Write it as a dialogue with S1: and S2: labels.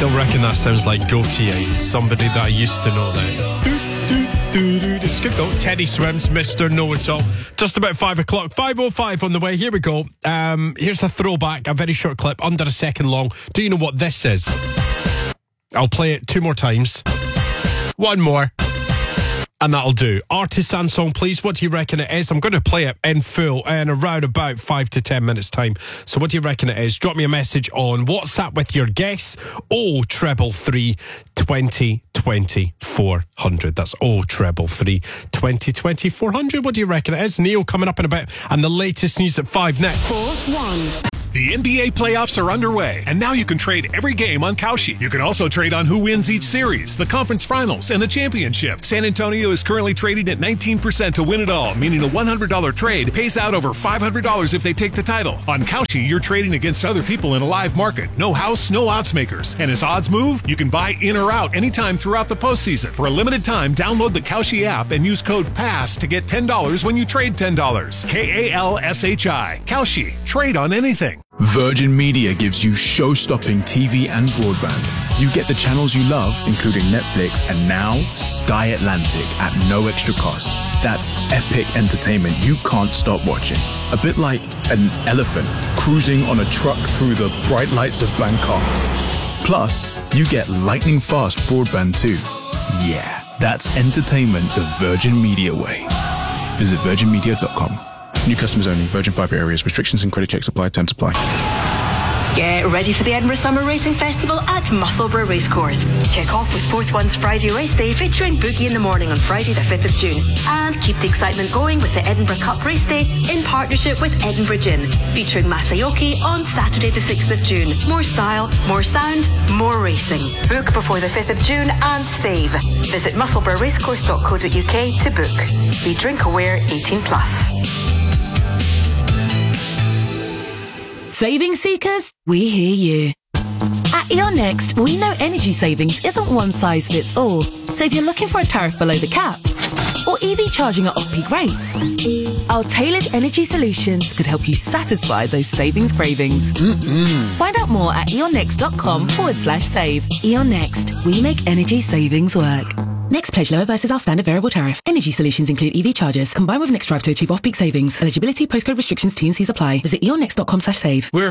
S1: Still reckon that sounds like Gaultier, somebody that I used to know there. It's good though. Teddy Swims, Mr. Know-It-All. Just about 5 o'clock. 5:05 on the way. Here we go. Here's a throwback, a very short clip, under a second long. Do you know what this is? I'll play it 2 more times. 1 more. And that'll do. Artisan song, please. What do you reckon it is? I'm going to play it in full in around about 5 to 10 minutes time. So what do you reckon it is? Drop me a message on WhatsApp with your guess. 0333 20 20 400. That's 0333 20 20 400. What do you reckon it is? Neil coming up in a bit. And the latest news at 5 next.
S2: Fourth one.
S3: The NBA playoffs are underway, and now you can trade every game on Kalshi. You can also trade on who wins each series, the conference finals, and the championship. San Antonio is currently trading at 19% to win it all, meaning a $100 trade pays out over $500 if they take the title. On Kalshi, you're trading against other people in a live market. No house, no odds makers. And as odds move, you can buy in or out anytime throughout the postseason. For a limited time, download the Kalshi app and use code PASS to get $10 when you trade $10. KALSHI. Kalshi. Trade on anything.
S4: Virgin Media gives you show-stopping TV and broadband. You get the channels you love, including Netflix and now Sky Atlantic at no extra cost. That's epic entertainment you can't stop watching. A bit like an elephant cruising on a truck through the bright lights of Bangkok. Plus, you get lightning-fast broadband too. Yeah, that's entertainment the Virgin Media way. Visit virginmedia.com. New customers only. Virgin Fibre areas. Restrictions and credit checks apply. Terms apply.
S2: Get ready for the Edinburgh Summer Racing Festival at Musselburgh Racecourse. Kick off with Fourth One's Friday race day featuring Boogie in the Morning on Friday the 5th of June. And keep the excitement going with the Edinburgh Cup race day in partnership with Edinburgh Gin, featuring Masayoki on Saturday the 6th of June. More style, more sound, more racing. Book before the 5th of June and save. Visit musselburghracecourse.co.uk to book. Be drink aware 18 plus.
S5: Saving seekers, we hear you. At E.ON Next, we know energy savings isn't one size fits all. So if you're looking for a tariff below the cap, or EV charging at off-peak rates, our tailored energy solutions could help you satisfy those savings cravings. Find out more at eonnext.com/save. E.ON Next, we make energy savings work. Next pledge lower versus our standard variable tariff. Energy solutions include EV chargers. Combined with Next Drive to achieve off-peak savings. Eligibility, postcode restrictions, T&Cs apply. Visit eonnext.com/save.
S1: We're